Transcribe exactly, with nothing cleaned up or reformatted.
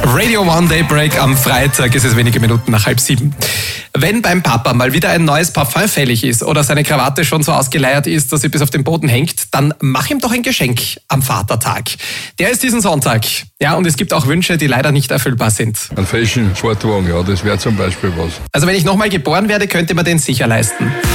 Radio One Daybreak am Freitag, ist es wenige Minuten nach halb sieben. Wenn beim Papa mal wieder ein neues Parfum fällig ist oder seine Krawatte schon so ausgeleiert ist, dass sie bis auf den Boden hängt, dann mach ihm doch ein Geschenk am Vatertag. Der ist diesen Sonntag. Ja, und es gibt auch Wünsche, die leider nicht erfüllbar sind. Ein Fashion-Sportwagen, ja, das wäre zum Beispiel was. Also wenn ich nochmal geboren werde, könnte man den sicher leisten.